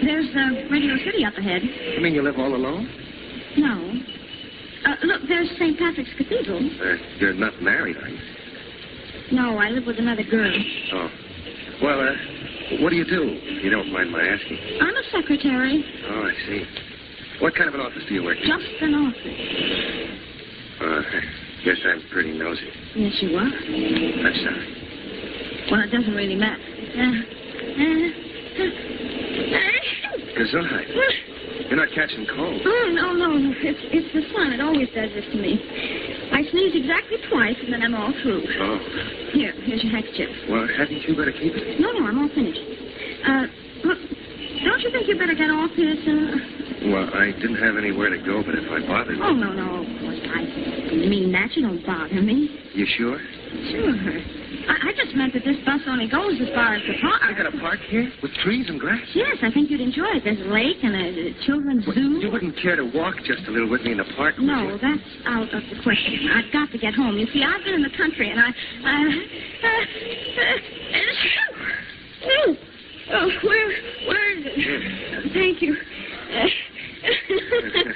there's Radio City up ahead. You mean you live all alone? No. Look, there's St. Patrick's Cathedral. You're not married, are you? No, I live with another girl. Oh. Well, what do you do? You don't mind my asking. I'm a secretary. Oh, I see. What kind of an office do you work in? Just an office. I guess I'm pretty nosy. Yes, you are. I'm sorry. Well, it doesn't really matter. Gesundheit. You're not catching cold. Oh, no. It's the sun. It always does this to me. I sneeze exactly twice, and then I'm all through. Oh. Here's your handkerchief. Well, hadn't you better keep it? No, I'm all finished. Look, don't you think you better get off here soon? Well, I didn't have anywhere to go, but if I bothered you... Oh, no. Of course, I didn't mean that. You don't bother me. You sure? Sure. I just meant that this bus only goes as far as the park. I got a park here with trees and grass? Yes, I think you'd enjoy it. There's a lake and a children's zoo. You wouldn't care to walk just a little with me in the park, would No, you? that's out of the question. I've got to get home. You see, I've been in the country, and where is it? Here. Thank you.